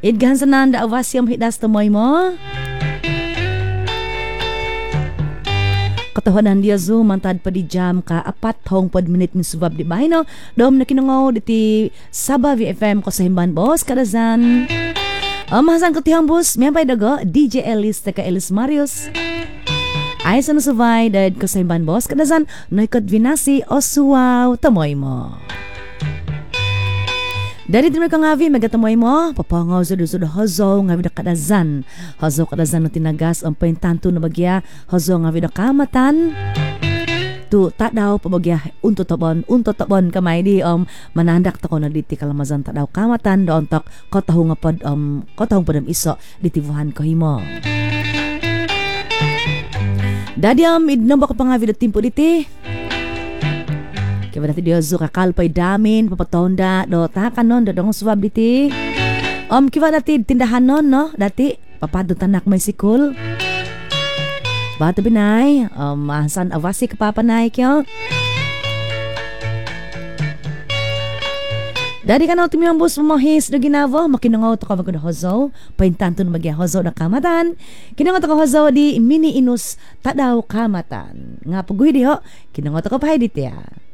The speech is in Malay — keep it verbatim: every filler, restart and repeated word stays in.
Idgan sananda awasyam hidas tumoy mo. Katahanan dia Zoom mantad pa di jam ka apat hong pod minute min subab di bahay no. Dom na kinungaw diti Sabah V F M ko sa himban boss kadazan. Amahasan ko tihang bus, may pay dago D J Ellis taka Ellis Marius. Ay sa nasubay dad ko sa himban boss kadazan noy kot vinasi o suwaw tamoy mo. Dari dinmer ka ngavi magatamoy mo papangaw sa dusod hozo ngavi da kadazan hozo kadazan no tinagas ang paintanto na bagya hozo ngavi da kamatan tu tak daw pabagya unto tabon unto tabon kamay di um manandak ta ko na diti kalamazan tak daw kamatan do ontok kotahu nga pod um kotahu podam iso ditibuhan ko himo. Dadiam idnom ba ko pangavi da timpo diti. Kaya nanti dia zuka kalpay damin papatonda do takanon do dong swab diti. Om kiwa dati tindahan non no dati papadot anak may sikul. Bata binay um asan awasi ka papanay kyo. Dari kanao timiyang bus mamahis na ginavo makinangaw to ka magod hozo paintanto na magya hozo na kamatan kinangaw to ka hozo di mini inus tadaw kamatan nga paguhi di ho kinangaw to ka pahay diti ya.